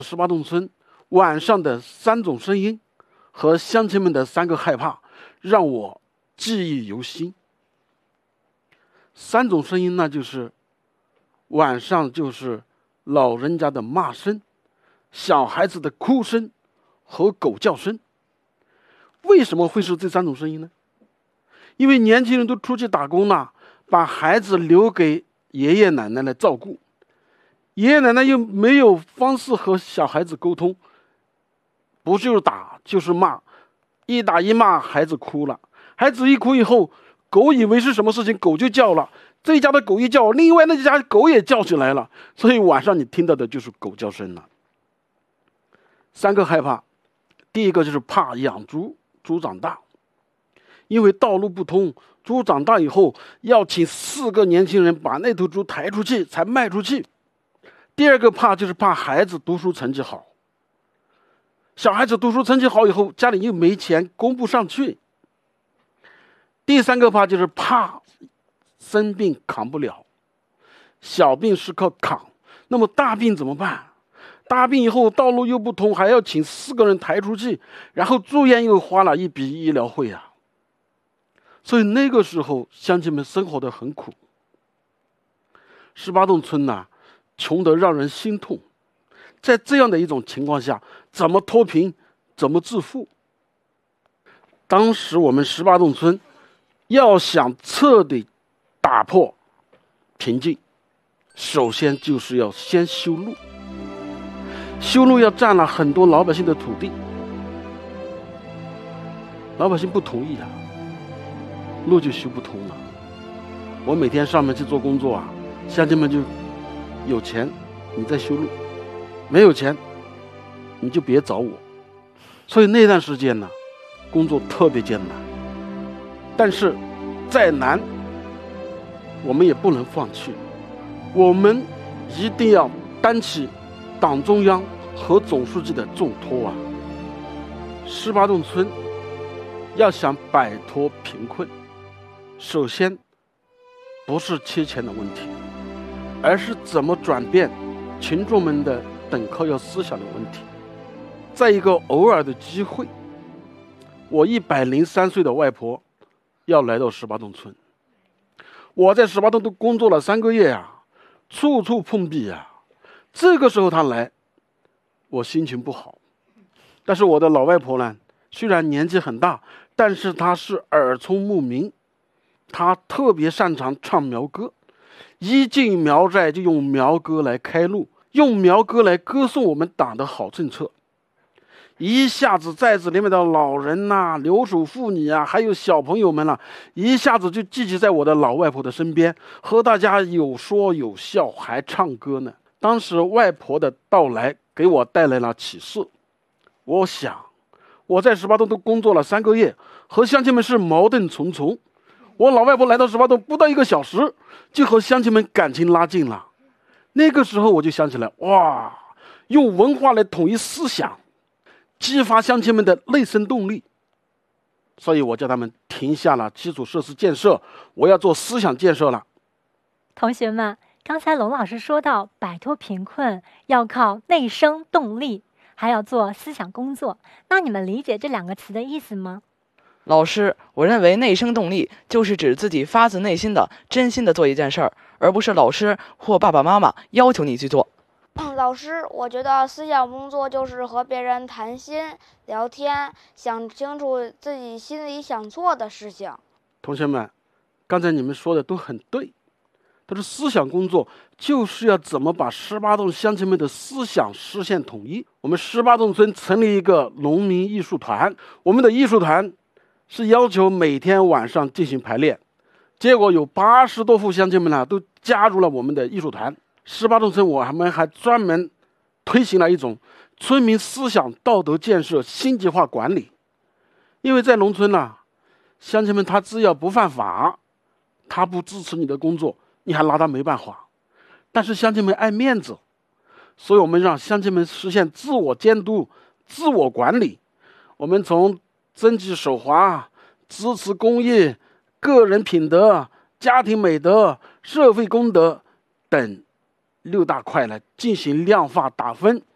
十八洞村晚上的3种声音和乡亲们的3个害怕，让我记忆犹新。3种声音呢，就是晚上就是老人家的骂声、小孩子的哭声和狗叫声。为什么会是这3种声音呢？因为年轻人都出去打工了，把孩子留给爷爷奶奶来照顾，爷爷奶奶又没有方式和小孩子沟通，不就是打就是骂，一打一骂孩子哭了，孩子一哭以后，狗以为是什么事情，狗就叫了，这一家的狗一叫，另外那家狗也叫起来了，所以晚上你听到的就是狗叫声了。3个害怕，第一个就是怕养猪长大，因为道路不通，猪长大以后要请4个年轻人把那头猪抬出去才卖出去。第二个怕就是怕孩子读书成绩好，小孩子读书成绩好以后，家里又没钱供不上去。第3个怕就是怕生病扛不了，小病是靠扛，那么大病怎么办？大病以后道路又不通，还要请4个人抬出去，然后住院又花了一笔医疗费啊。所以那个时候乡亲们生活得很苦。18洞村呢，穷得让人心痛。在这样的一种情况下，怎么脱贫，怎么致富？当时我们18洞村要想彻底打破贫瘠，首先就是要先修路。修路要占了很多老百姓的土地，老百姓不同意啊，路就修不通了。我每天上门去做工作啊，乡亲们就有钱你再修路，没有钱你就别找我。所以那段时间呢，工作特别艰难，但是再难我们也不能放弃，我们一定要担起党中央和总书记的重托啊！18洞村要想摆脱贫困，首先不是缺钱的问题，而是怎么转变群众们的等靠要思想的问题。在一个偶尔的机会，我103岁的外婆要来到18洞村，我在18洞都工作了3个月啊，处处碰壁啊。这个时候她来，我心情不好。但是我的老外婆呢，虽然年纪很大，但是她是耳聪目明，她特别擅长唱苗歌，一进苗寨就用苗歌来开路，用苗歌来歌颂我们党的好政策。一下子寨子里面的老人呐、留守妇女啊，还有小朋友们啊，一下子就聚集在我的老外婆的身边，和大家有说有笑，还唱歌呢。当时外婆的到来给我带来了启示。我想我在18洞都工作了3个月，和乡亲们是矛盾重重。我老外婆来到18洞不到1个小时，就和乡亲们感情拉近了。那个时候我就想起来，哇，用文化来统一思想，激发乡亲们的内生动力。所以我叫他们停下了基础设施建设，我要做思想建设了。 同学们，刚才龙老师说到，摆脱贫困要靠内生动力，还要做思想工作。那你们理解这2个词的意思吗？ 老师，我认为内生动力就是指自己发自内心的、真心的做一件事儿，而不是老师或爸爸妈妈要求你去做。 老师，我觉得思想工作就是和别人谈心、聊天，想清楚自己心里想做的事情。 同学们，刚才你们说的都很对，但是思想工作就是要怎么把18洞乡亲们的思想实现统一。我们18洞村成立一个农民艺术团，我们的艺术团是要求每天晚上进行排练，结果有80多户乡亲们都加入了我们的艺术团。18洞村我们还专门推行了一种村民思想道德建设星级化管理。因为在农村乡亲们他只要不犯法，他不支持你的工作，你还拿他没办法。但是乡亲们爱面子，所以我们让乡亲们实现自我监督、自我管理。我们从征集守华、支持公益、个人品德、家庭美德、社会公德等6大块来进行量化打分。